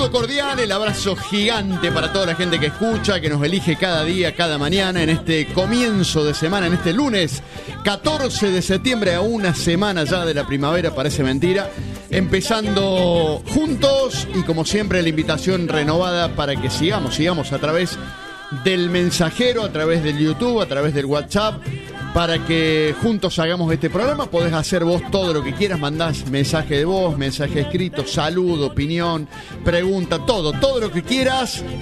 saludo cordial, el abrazo gigante para toda la gente que escucha, que nos elige cada día, cada mañana, en este comienzo de semana, en este lunes 14 de septiembre, a una semana ya de la primavera, parece mentira. Empezando juntos y como siempre la invitación renovada para que sigamos a través del mensajero, a través del YouTube, a través del WhatsApp, para que juntos hagamos este programa. Podés hacer vos todo lo que quieras, mandás mensaje de voz, mensaje escrito, saludo, opinión, pregunta, todo lo que quieras